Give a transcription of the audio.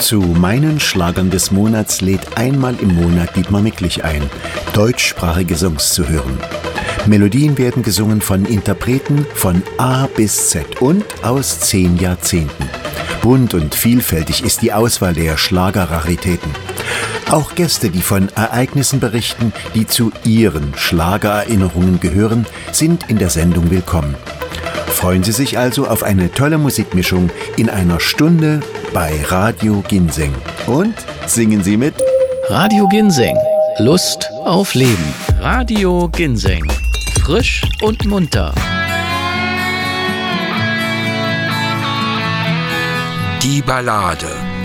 Zu meinen Schlagern des Monats lädt einmal im Monat Dietmar Micklich ein, deutschsprachige Songs zu hören. Melodien werden gesungen von Interpreten von A bis Z und aus 10 Jahrzehnten. Bunt und vielfältig ist die Auswahl der Schlagerraritäten. Auch Gäste, die von Ereignissen berichten, die zu ihren Schlagererinnerungen gehören, sind in der Sendung willkommen. Freuen Sie sich also auf eine tolle Musikmischung in einer Stunde bei Radio Ginseng. Und singen Sie mit? Radio Ginseng. Lust auf Leben. Radio Ginseng. Frisch und munter. Die Ballade.